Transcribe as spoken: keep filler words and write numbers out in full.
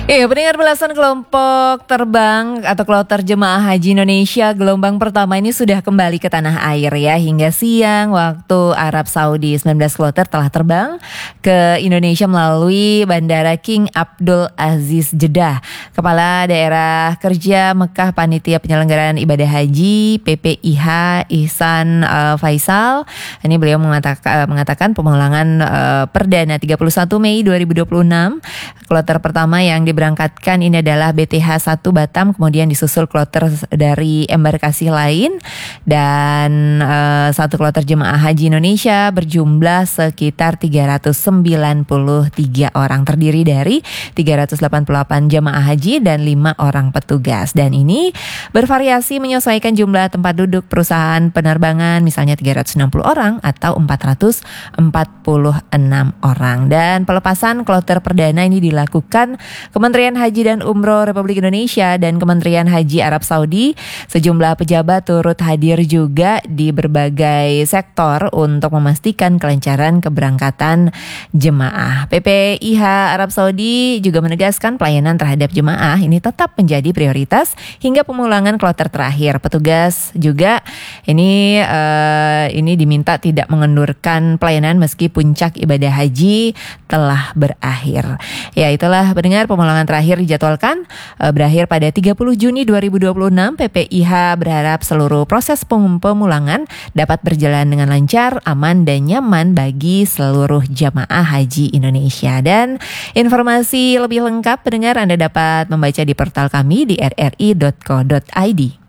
Iya, pendengar, belasan kelompok terbang atau kloter jemaah haji Indonesia gelombang pertama ini sudah kembali ke tanah air ya. Hingga siang waktu Arab Saudi, sembilan belas kloter telah terbang ke Indonesia melalui Bandara King Abdul Aziz Jeddah. Kepala Daerah Kerja Mekah Panitia Penyelenggaraan Ibadah Haji P P I H Ihsan uh, Faisal, ini beliau mengatakan, uh, mengatakan pemulangan uh, perdana tiga puluh satu Mei dua ribu dua puluh enam. Kloter pertama yang diberangkatkan ini adalah B T H satu Batam, kemudian disusul kloter dari embarkasi lain, dan uh, satu kloter jemaah haji Indonesia berjumlah sekitar tiga ratus sembilan puluh tiga orang, terdiri dari tiga ratus delapan puluh delapan jemaah haji dan lima orang petugas. Dan ini bervariasi menyesuaikan jumlah tempat duduk perusahaan penerbangan, misalnya tiga ratus enam puluh orang atau empat ratus empat puluh enam orang. Dan pelepasan kloter perdana ini dilakukan Kementerian Haji dan Umroh Republik Indonesia dan Kementerian Haji Arab Saudi. Sejumlah pejabat turut hadir juga di berbagai sektor untuk memastikan kelancaran keberangkatan jemaah. P P I H Arab Saudi juga menegaskan pelayanan terhadap jemaah ini tetap menjadi prioritas hingga pemulangan kloter terakhir. Petugas juga ini uh, ini diminta tidak mengendurkan pelayanan meski puncak ibadah haji telah berakhir. Ya, itulah pendengar, pemulangan terakhir dijadwalkan uh, berakhir pada tiga puluh Juni dua ribu dua puluh enam. P P I H berharap seluruh proses pemulangan dapat berjalan dengan lancar, aman dan nyaman bagi seluruh jamaah haji Indonesia. Dan informasi lebih lengkap pendengar Anda dapat membaca di portal kami di r r i dot co dot i d.